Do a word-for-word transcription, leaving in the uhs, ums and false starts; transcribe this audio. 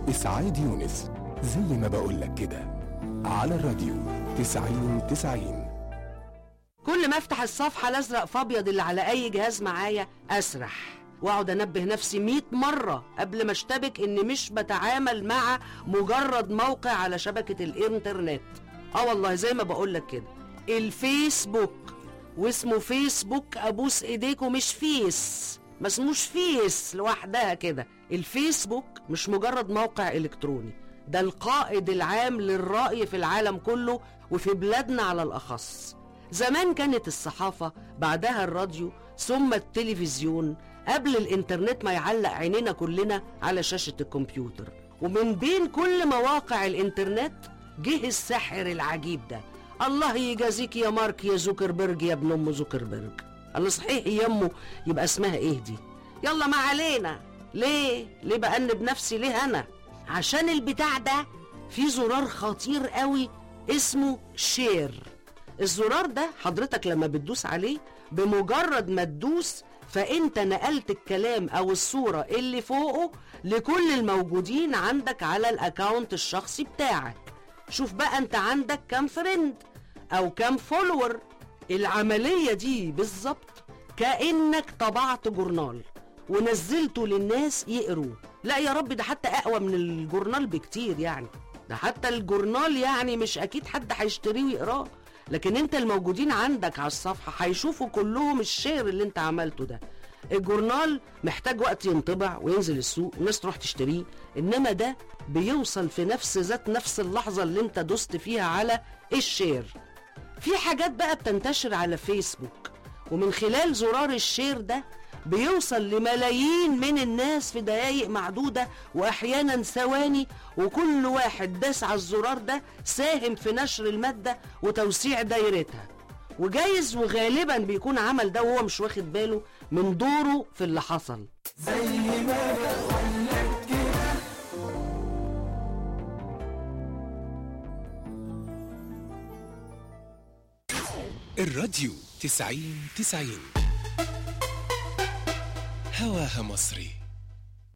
إسعاد يونس، زي ما بقولك كده، على الراديو تسعين تسعين. كل ما افتح الصفحة الازرق فابيض اللي على اي جهاز معايا اسرح واقعد انبه نفسي مئة مرة قبل ما اشتبك اني مش بتعامل مع مجرد موقع على شبكة الانترنت. اه والله زي ما بقولك كده، الفيسبوك واسمه فيسبوك، ابوس ايديكم مش فيس، ما اسموش فيس لوحدها كده. الفيسبوك مش مجرد موقع الكتروني، ده القائد العام للرأي في العالم كله وفي بلادنا على الأخص. زمان كانت الصحافة، بعدها الراديو، ثم التلفزيون، قبل الانترنت ما يعلق عينينا كلنا على شاشة الكمبيوتر. ومن بين كل مواقع الانترنت جه السحر العجيب ده. الله يجازيك يا مارك يا زوكربيرج يا ابن ام زوكربيرج. الله صحيح يمه يبقى اسمها ايه دي؟ يلا ما علينا. ليه؟ ليه بأنب نفسي ليه انا؟ عشان البتاع ده في زرار خطير قوي اسمه شير. الزرار ده حضرتك لما بتدوس عليه، بمجرد ما تدوس فانت نقلت الكلام او الصورة اللي فوقه لكل الموجودين عندك على الاكاونت الشخصي بتاعك. شوف بقى انت عندك كام فريند او كام فولور. العملية دي بالظبط كأنك طبعت جورنال ونزلته للناس يقروه. لا يا رب، ده حتى اقوى من الجورنال بكتير يعني. ده حتى الجورنال يعني مش اكيد حد هيشتريه ويقراه، لكن انت الموجودين عندك على الصفحة هيشوفوا كلهم الشير اللي انت عملته ده. الجورنال محتاج وقت ينطبع وينزل السوق والناس تروح تشتريه، انما ده بيوصل في نفس ذات نفس اللحظة اللي انت دوست فيها على الشير. في حاجات بقى بتنتشر على فيسبوك، ومن خلال زرار الشير ده بيوصل لملايين من الناس في دقايق معدودة واحيانا ثواني، وكل واحد داس على الزرار ده ساهم في نشر المادة وتوسيع دايرتها. وجايز وغالبا بيكون عمل ده وهو مش واخد باله من دوره في اللي حصل. زي ما بقولك كده. الراديو تسعين تسعين، هواها مصري.